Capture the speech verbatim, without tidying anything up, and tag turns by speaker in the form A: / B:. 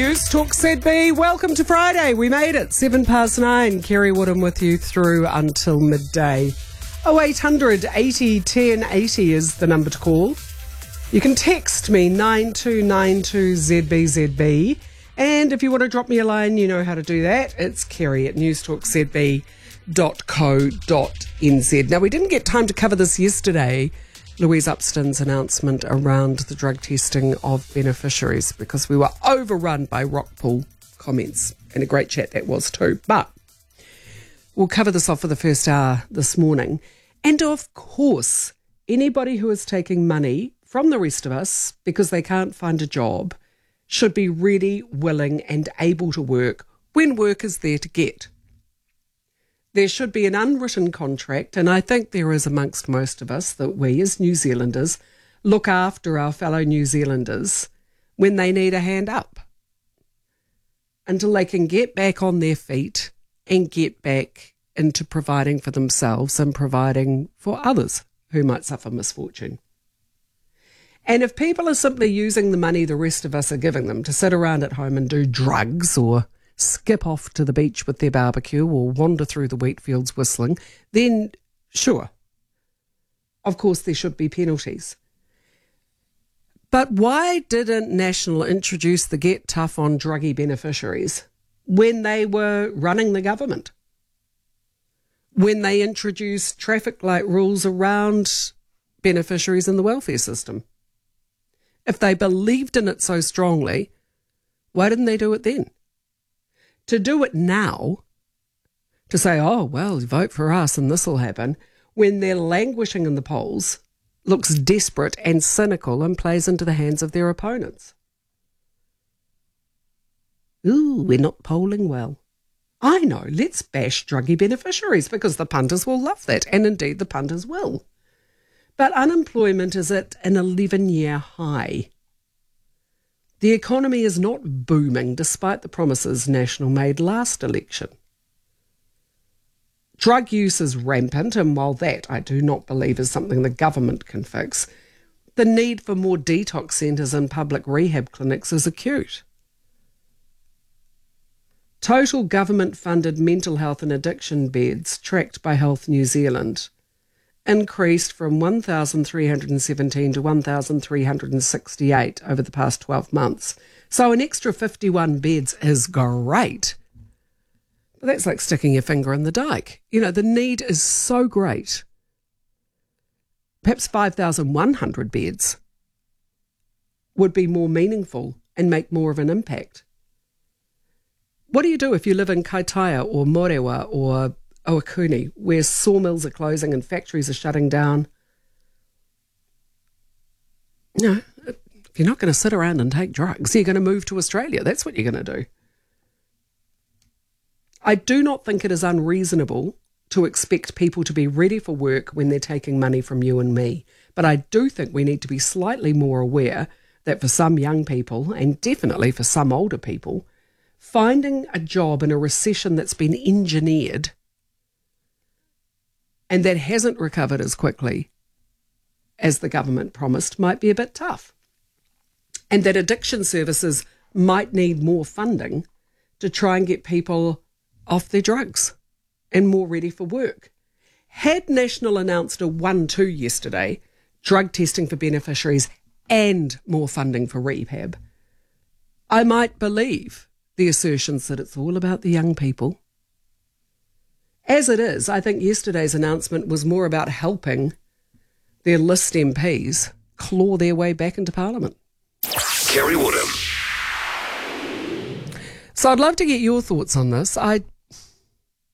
A: News Talk Z B, welcome to Friday. We made it, seven past nine. Kerry Woodham with you through until midday. oh eight hundred eighty ten eighty is the number to call. You can text me nine two nine two Z B Z B. And if you want to drop me a line, you know how to do that. It's Kerry at newstalk z b dot co dot n z. Now, we didn't get time to cover this yesterday, Louise Upston's announcement around the drug testing of beneficiaries, because we were overrun by Rockpool comments, and a great chat that was too. But we'll cover this off for the first hour this morning. And of course, anybody who is taking money from the rest of us because they can't find a job should be ready, willing and able to work when work is there to get. There should be an unwritten contract, and I think there is amongst most of us, that we as New Zealanders look after our fellow New Zealanders when they need a hand up, until they can get back on their feet and get back into providing for themselves and providing for others who might suffer misfortune. And if people are simply using the money the rest of us are giving them to sit around at home and do drugs, or skip off to the beach with their barbecue, or wander through the wheat fields whistling, then sure, of course there should be penalties. But why didn't National introduce the Get Tough on druggy beneficiaries when they were running the government? When they introduced traffic light rules around beneficiaries in the welfare system? If they believed in it so strongly, why didn't they do it then? To do it now, to say, oh, well, vote for us and this will happen, when they're languishing in the polls, looks desperate and cynical and plays into the hands of their opponents. Ooh, we're not polling well. I know, let's bash druggy beneficiaries because the punters will love that, and indeed the punters will. But unemployment is at an eleven-year high. The economy is not booming despite the promises National made last election. Drug use is rampant, and while that I do not believe is something the government can fix, the need for more detox centres and public rehab clinics is acute. Total government-funded mental health and addiction beds tracked by Health New Zealand increased from one thousand three hundred seventeen to one thousand three hundred sixty-eight over the past twelve months. So an extra fifty-one beds is great. But that's like sticking your finger in the dike. You know, the need is so great. Perhaps five thousand one hundred beds would be more meaningful and make more of an impact. What do you do if you live in Kaitaia or Morewa or Oakuni, where sawmills are closing and factories are shutting down? No, if you're not going to sit around and take drugs, you're going to move to Australia. That's what you're going to do. I do not think it is unreasonable to expect people to be ready for work when they're taking money from you and me. But I do think we need to be slightly more aware that for some young people, and definitely for some older people, finding a job in a recession that's been engineered and that hasn't recovered as quickly as the government promised might be a bit tough. And that addiction services might need more funding to try and get people off their drugs and more ready for work. Had National announced a one two yesterday, drug testing for beneficiaries and more funding for rehab, I might believe the assertions that it's all about the young people. As it is, I think yesterday's announcement was more about helping their list M Ps claw their way back into Parliament.
B: Kerry Woodham.
A: So I'd love to get your thoughts on this. I